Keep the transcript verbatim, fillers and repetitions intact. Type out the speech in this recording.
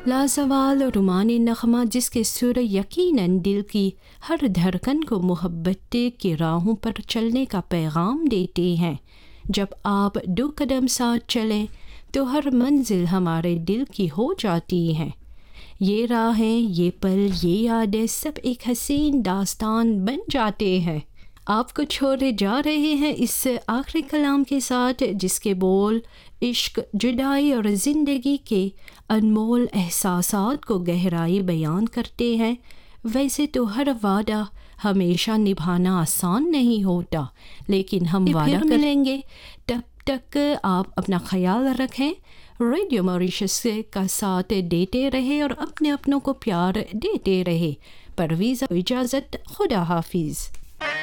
लाजवाल और रुमानी नग़मा जिसके सुर यकीनन दिल की हर धड़कन को मोहब्बत की राहों पर चलने का पैगाम देते हैं। जब आप दो कदम साथ चलें तो हर मंजिल हमारे दिल की हो जाती हैं। ये राहें, ये पल, ये यादें सब एक हसीन दास्तान बन जाते हैं। आपको छोड़े जा रहे हैं इस आखिरी कलाम के साथ जिसके बोल इश्क, जुदाई और ज़िंदगी के अनमोल एहसासात को गहराई बयान करते हैं। वैसे तो हर वादा हमेशा निभाना आसान नहीं होता, लेकिन हम वादा मिलेंगे। तब तक आप अपना ख्याल रखें, रेडियो मॉरिशस का साथ देते रहे और अपने अपनों को प्यार देते रहे। परवीज़ इजाज़त, खुदा हाफिज़।